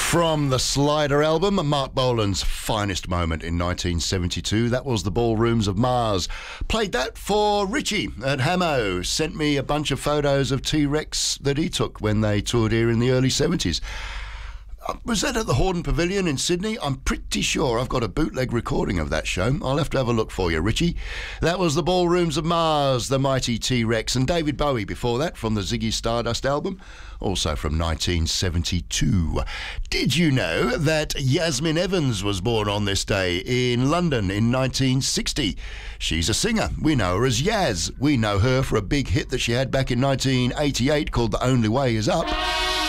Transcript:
From the Slider album, Mark Bolan's finest moment in 1972, that was The Ballrooms of Mars. Played that for Richie at Hamo. Sent me a bunch of photos of T-Rex that he took when they toured here in the early 70s. Was that at the Hordern Pavilion in Sydney? I'm pretty sure I've got a bootleg recording of that show. I'll have to have a look for you, Richie. That was The Ballrooms of Mars, the mighty T-Rex, and David Bowie before that from the Ziggy Stardust album, also from 1972. Did you know that Yasmin Evans was born on this day in London in 1960? She's a singer. We know her as Yaz. We know her for a big hit that she had back in 1988 called The Only Way Is Up.